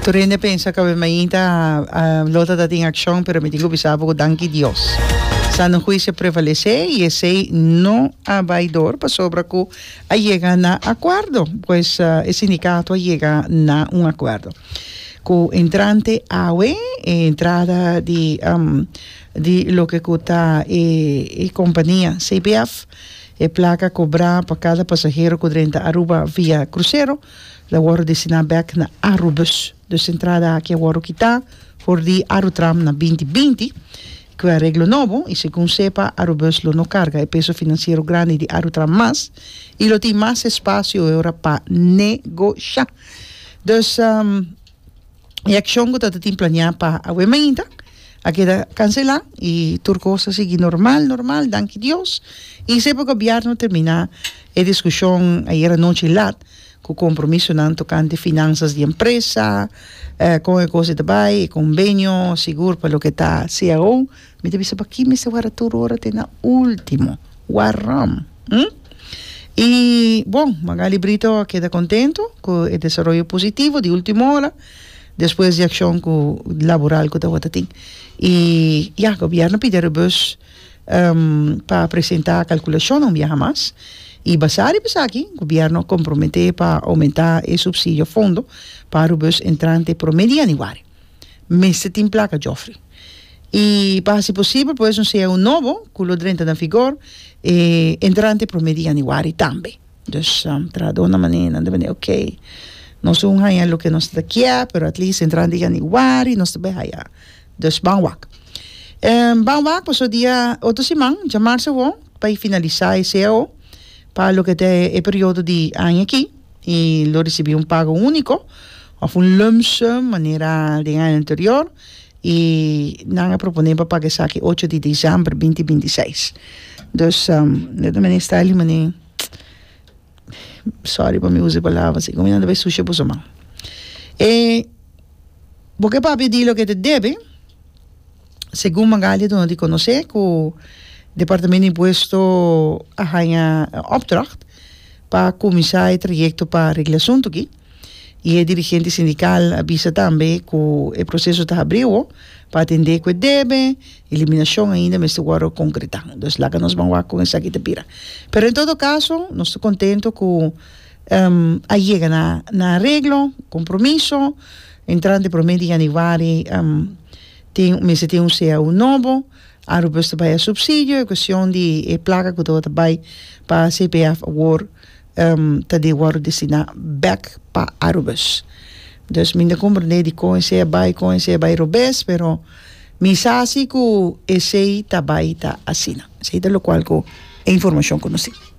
Torrende pensa que a lota da tem ação, pero me digo pisar por danke Dios. Sa no juicio prevalece y ese no abaidor para sobra que llega na acuerdo, pues el sindicato llega na un acuerdo. Con entrante AWE, entrada de lo que cuesta compañía CPF, placa cobrar para cada pasajero que entra a Aruba via crucero, la voy a destinar back na Arubus. Dus entrada que voy a quitar por di Arutram na 2020, que é arreglo novo, e segundo sepa, Arubus lo no carga el peso financiero grande de Arutram más, y lo tiene más espacio ahora para negociar. Dus, e acción que está planeada para a wementa, a queda cancelar, y turcosa sigue normal, danke Dios, y sepa que el gobierno termina la discusión ayer anoche lat, con compromiso tocante finanzas de empresa, con el cosa de bay, convenio, seguro para lo que está CAO. Me dice, para aquí me se va a ahora tena último, guarram. Y, bueno, Magali Brito queda contento con el desarrollo positivo de última hora, después de acción laboral que está teniendo. Y ya, el gobierno pide a bus para presentar calculación un viaje más. Y basar aquí, el gobierno compromete para aumentar el subsidio fondo para el bus entrante promedio anual. Mes de placa, Joffrey. Y para si posible, pues, sea un nuevo, con lo 30 de vigor, entrante promedio anual también. Entonces, de una manera, ok, no son allá lo que nos está aquí, pero at least entrante anual, no está bien allá. Entonces, banwak. Banwak, pues, el día 8 de semana, llamarse para finalizar el CAO, para lo que es el periodo de año aquí, y lo recibí un pago único, o un lump sum, manera de año anterior, y nada proponer para pagar saque 8 de diciembre 2026. Entonces, de manera está ali, sorry para mi uso de palabras, así como no debe sushi por su mano. Porque para pedir lo que te debe, según Magali, donde te conoce, que Departamento de Impuesto a opdracht para comisar el trayecto para arreglar asunto aquí. Y el dirigente sindical avisa también que el proceso está abrido para atender que debe, eliminación ainda me estoy concretando. Entonces, la que nos vamos a con esa aquí te pira. Pero en todo caso, no estoy contento que llega na arreglo, compromiso, entrante promedio anual, me se tiene un CAO nuevo, Arubus também subsídio, questão de placa que está também para CPF Award, está de agora destinar back para Arubus. Então, minha compreender de conhecer vai Robes, pero me sabe que esse também está assim. Isso é o qual a informação conheci.